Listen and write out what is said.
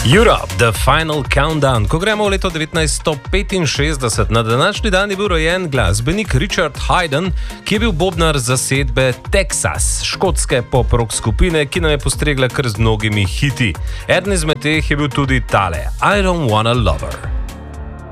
Europe, The Final Countdown. Ko gremo v leto 1965, na današnji dan je bil rojen glasbenik Richard Haydn, ki je bil bobnar zasedbe Texas, škotske pop-rock skupine, ki nam je postregla kar z mnogimi hiti. Eden izmed teh je bil tudi tale, I Don't Wanna Love Her.